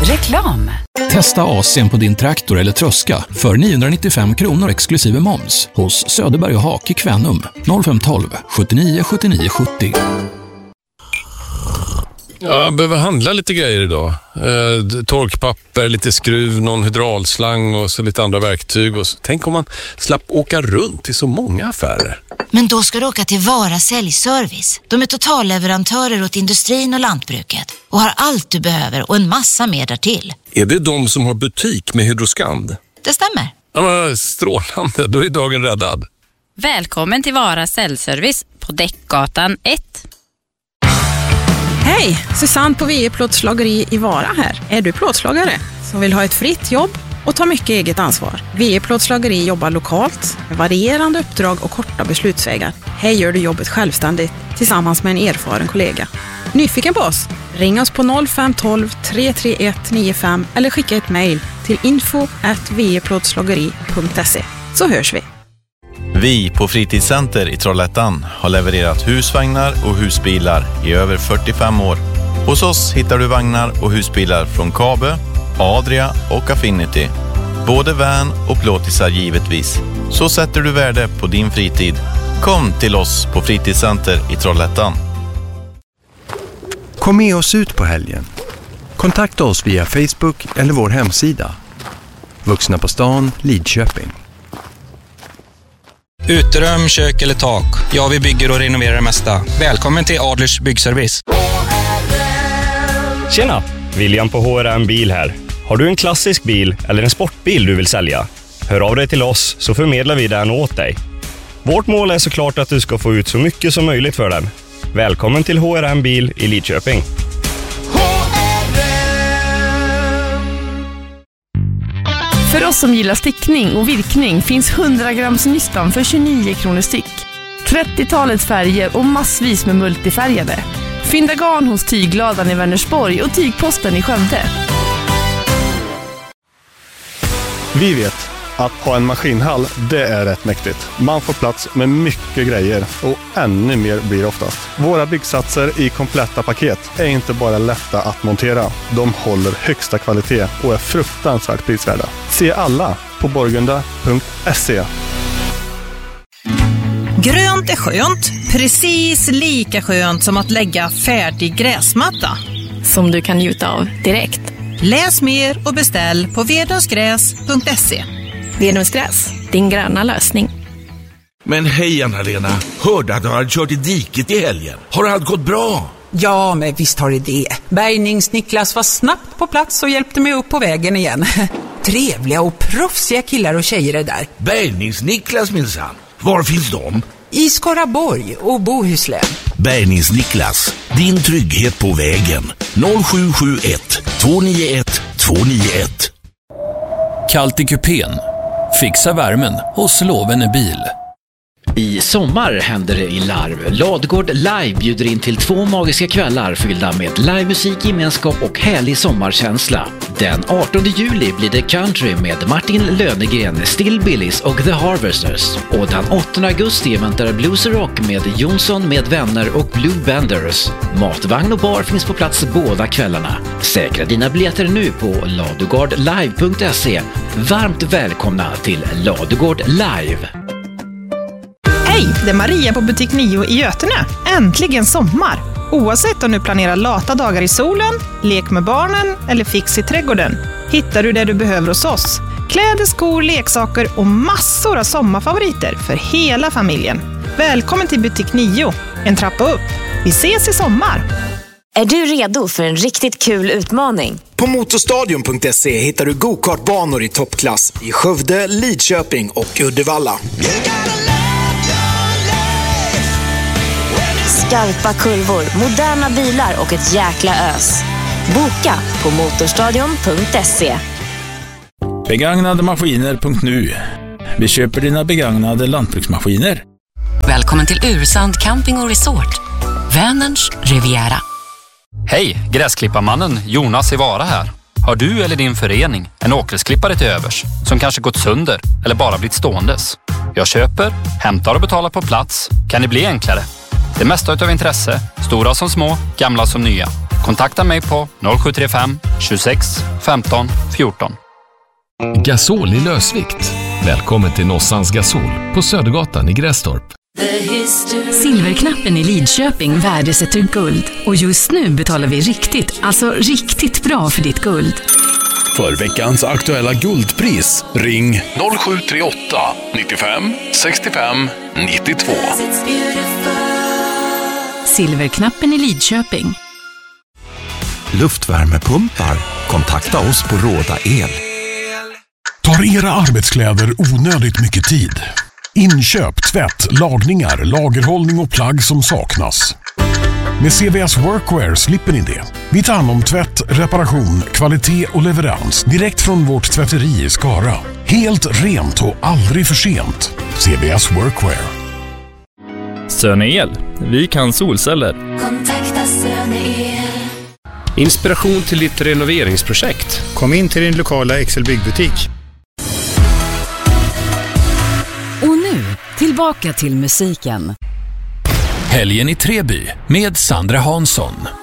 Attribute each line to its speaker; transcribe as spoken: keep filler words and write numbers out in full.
Speaker 1: Reklam.
Speaker 2: Testa A C på din traktor eller tröska för niohundranittiofem kronor exklusive moms hos Söderberg och Hak i Kvänum. noll fem tolv sjuttionio sjuttionio sjuttio.
Speaker 3: Ja, jag behöver handla lite grejer idag. Eh, torkpapper, lite skruv, någon hydraulslang och så lite andra verktyg. Och så. Tänk om man slapp åka runt till så många affärer.
Speaker 4: Men då ska du åka till Vara Säljservice. De är totalleverantörer åt industrin och lantbruket och har allt du behöver och en massa mer därtill.
Speaker 3: Är det de som har butik med Hydroskand?
Speaker 4: Det stämmer.
Speaker 3: Ja, men strålande, då är dagen räddad.
Speaker 5: Välkommen till Vara Säljservice på Däckgatan ett.
Speaker 6: Hej, Susanne på V E Plåtslageri i Vara här. Är du plåtslagare som vill ha ett fritt jobb och ta mycket eget ansvar? V E Plåtslageri jobbar lokalt med varierande uppdrag och korta beslutsvägar. Här gör du jobbet självständigt tillsammans med en erfaren kollega. Nyfiken på oss? Ring oss på noll fem tolv tre tre ett nio fem eller skicka ett mejl till info at v e plåtslageri punkt se, så hörs vi.
Speaker 7: Vi på Fritidscenter i Trollhättan har levererat husvagnar och husbilar i över fyrtiofem år. Hos oss hittar du vagnar och husbilar från Kabe, Adria och Affinity. Både van och plåtisar givetvis. Så sätter du värde på din fritid. Kom till oss på Fritidscenter i Trollhättan.
Speaker 8: Kom med oss ut på helgen. Kontakta oss via Facebook eller vår hemsida. Vuxna på stan, Lidköping.
Speaker 9: Uterum, kök eller tak. Ja, vi bygger och renoverar det mesta. Välkommen till Adlers Byggservice.
Speaker 10: Tjena, William på H R M Bil här. Har du en klassisk bil eller en sportbil du vill sälja? Hör av dig till oss så förmedlar vi den åt dig. Vårt mål är såklart att du ska få ut så mycket som möjligt för den. Välkommen till H R M Bil i Lidköping.
Speaker 11: För oss som gillar stickning och virkning finns hundra grams nystan för tjugonio kronor styck. trettiotalets färger och massvis med multifärgade. Fynda garn hos Tygladan i Vänersborg och Tygposten i Skövde.
Speaker 12: Vi vet att ha en maskinhall, det är rätt mäktigt. Man får plats med mycket grejer och ännu mer blir oftast. Våra byggsatser i kompletta paket är inte bara lätta att montera. De håller högsta kvalitet och är fruktansvärt prisvärda. Se alla på borgunda punkt se.
Speaker 13: Grönt är skönt, precis lika skönt som att lägga färdig gräsmatta.
Speaker 11: Som du kan njuta av direkt.
Speaker 13: Läs mer och beställ på vedungsgräs punkt se.
Speaker 11: Vedungsgräs, din gröna lösning.
Speaker 14: Men hej Anna-Lena, hörde att du hade kört i diket i helgen. Har allt gått bra?
Speaker 15: Ja, men visst har det det. Bärgnings-Niklas var snabbt på plats och hjälpte mig upp på vägen igen. Trevliga och proffsiga killar och tjejer är där.
Speaker 14: Bärgnings-Niklas minsann. Var finns de?
Speaker 15: I Skaraborg och Bohuslän.
Speaker 14: Bärgnings-Niklas, din trygghet på vägen. noll sju sju ett två nio ett två nio ett.
Speaker 2: Kallt i kupén. Fixa värmen hos Lovene Bil.
Speaker 16: I sommar händer det i Larv. Ladugård Live bjuder in till två magiska kvällar fyllda med livemusik, gemenskap och härlig sommarkänsla. Den artonde juli blir det country med Martin Lönegren, Still Billys och The Harvesters. Och den åttonde augusti väntar Blues Rock med Jonsson med vänner och Blue Benders. Matvagn och bar finns på plats båda kvällarna. Säkra dina biljetter nu på ladugård live punkt se. Varmt välkomna till Ladugård Live.
Speaker 17: Hej, det är Maria på butik nio i Götene. Äntligen sommar! Oavsett om du planerar lata dagar i solen, lek med barnen eller fix i trädgården, hittar du det du behöver hos oss. Kläder, skor, leksaker och massor av sommarfavoriter för hela familjen. Välkommen till butik nio, en trappa upp. Vi ses i sommar!
Speaker 18: Är du redo för en riktigt kul utmaning?
Speaker 19: På motorstadion punkt se hittar du go-kartbanor i toppklass i Skövde, Lidköping och Uddevalla.
Speaker 18: Skarpa kurvor, moderna bilar och ett jäkla ös. Boka på motorstadion punkt se.
Speaker 20: begagnade maskiner punkt nu. Vi köper dina begagnade lantbruksmaskiner.
Speaker 1: Välkommen till Ursand Camping och Resort. Vänerns Riviera.
Speaker 21: Hej, gräsklipparmannen Jonas i Vara här. Har du eller din förening en åkersklippare till övers som kanske gått sönder eller bara blivit ståendes? Jag köper, hämtar och betalar på plats. Kan det bli enklare? Det mesta utav intresse, stora som små, gamla som nya. Kontakta mig på noll sju tre fem tjugosex femton fjorton.
Speaker 2: Gasol i lösvikt. Välkommen till Nossans Gasol på Södergatan i Grästorp.
Speaker 1: Silverknappen i Lidköping värdesätter guld. Och just nu betalar vi riktigt, alltså riktigt bra för ditt guld.
Speaker 4: För veckans aktuella guldpris, ring noll sju tre åtta nittiofem sextiofem nittiotvå.
Speaker 1: Silverknappen i Lidköping.
Speaker 22: Luftvärmepumpar? Kontakta oss på Råda El.
Speaker 23: Tar era arbetskläder onödigt mycket tid? Inköp, tvätt, lagningar, lagerhållning och plagg som saknas. Med C V S Workwear slipper ni det. Vi tar hand om tvätt, reparation, kvalitet och leverans direkt från vårt tvätteri i Skara. Helt rent och aldrig för sent. C V S Workwear.
Speaker 24: Söneel. Vi kan solceller.
Speaker 25: Kontakta Söneel.
Speaker 26: Inspiration till ditt renoveringsprojekt.
Speaker 27: Kom in till din lokala Excel byggbutik.
Speaker 1: Och nu, tillbaka till musiken.
Speaker 2: Helgen i Treby med Sandra Hansson.